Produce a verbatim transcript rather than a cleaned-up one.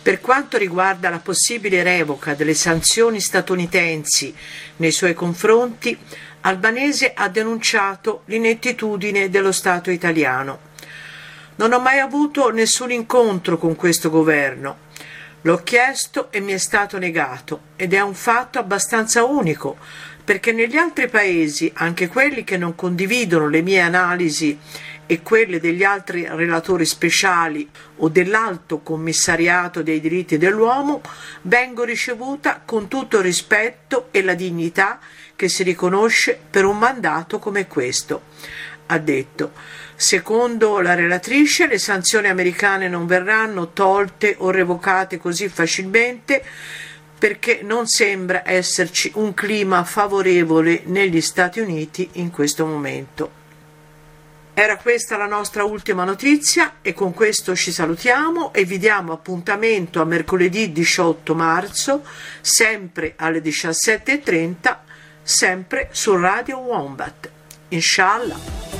Per quanto riguarda la possibile revoca delle sanzioni statunitensi nei suoi confronti, Albanese ha denunciato l'inettitudine dello Stato italiano. Non ho mai avuto nessun incontro con questo governo. L'ho chiesto e mi è stato negato, ed è un fatto abbastanza unico, perché negli altri paesi, anche quelli che non condividono le mie analisi e quelle degli altri relatori speciali o dell'Alto Commissariato dei diritti dell'uomo, vengo ricevuta con tutto il rispetto e la dignità che si riconosce per un mandato come questo. Ha detto: secondo la relatrice, le sanzioni americane non verranno tolte o revocate così facilmente perché non sembra esserci un clima favorevole negli Stati Uniti in questo momento. Era questa la nostra ultima notizia e con questo ci salutiamo e vi diamo appuntamento a mercoledì diciotto marzo, sempre alle diciassette e trenta, sempre su Radio Wombat. Inshallah.